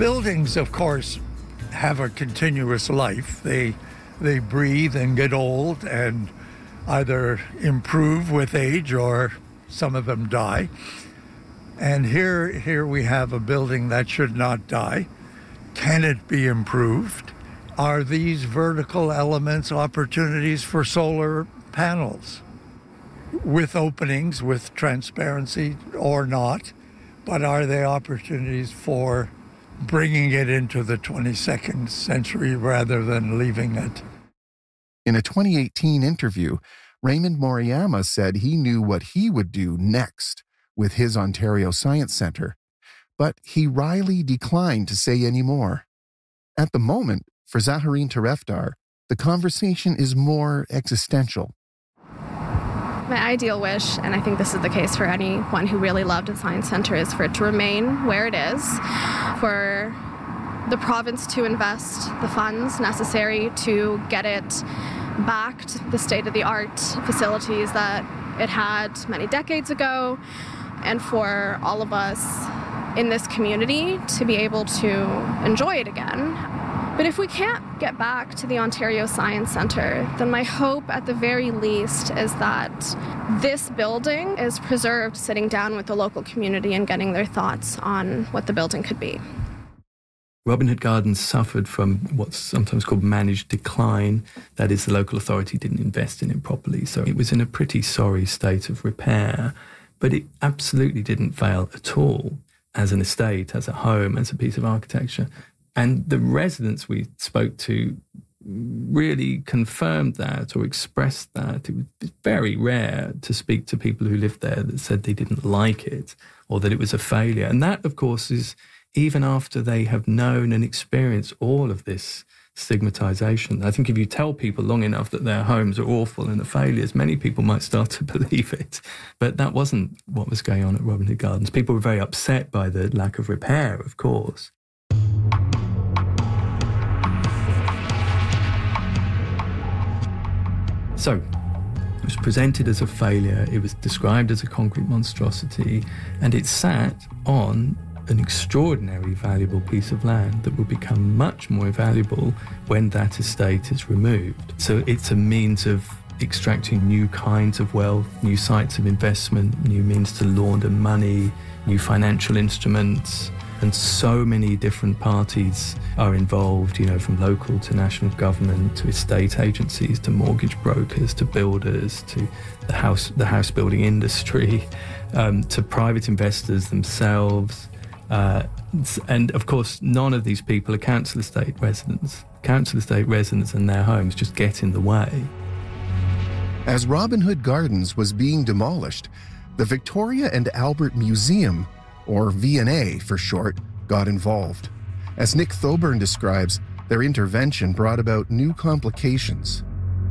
buildings, of course, have a continuous life. They breathe and get old and either improve with age or some of them die. And here we have a building that should not die. Can it be improved? Are these vertical elements opportunities for solar panels with openings, with transparency or not? But are they opportunities for bringing it into the 22nd century rather than leaving it? In a 2018 interview, Raymond Moriyama said he knew what he would do next with his Ontario Science Centre, but he wryly declined to say any more. At the moment, for Zaharine Tarefdar, the conversation is more existential. My ideal wish, and I think this is the case for anyone who really loved the Science Centre, is for it to remain where it is, for the province to invest the funds necessary to get it back to the state-of-the-art facilities that it had many decades ago, and for all of us in this community to be able to enjoy it again. But if we can't get back to the Ontario Science Centre, then my hope at the very least is that this building is preserved, sitting down with the local community and getting their thoughts on what the building could be. Robin Hood Gardens suffered from what's sometimes called managed decline. That is, the local authority didn't invest in it properly. So it was in a pretty sorry state of repair. But it absolutely didn't fail at all as an estate, as a home, as a piece of architecture. And the residents we spoke to really confirmed that or expressed that. It was very rare to speak to people who lived there that said they didn't like it or that it was a failure. And that, of course, is even after they have known and experienced all of this stigmatization. I think if you tell people long enough that their homes are awful and are failures, many people might start to believe it. But that wasn't what was going on at Robin Hood Gardens. People were very upset by the lack of repair, of course. So, it was presented as a failure, it was described as a concrete monstrosity, and it sat on an extraordinarily valuable piece of land that will become much more valuable when that estate is removed. So it's a means of extracting new kinds of wealth, new sites of investment, new means to launder money, new financial instruments, and so many different parties are involved, you know, from local to national government, to estate agencies, to mortgage brokers, to builders, to the house building industry, to private investors themselves. And of course, none of these people are council estate residents. Council estate residents and their homes just get in the way. As Robin Hood Gardens was being demolished, the Victoria and Albert Museum, or V&A for short, got involved. As Nick Thoburn describes, their intervention brought about new complications.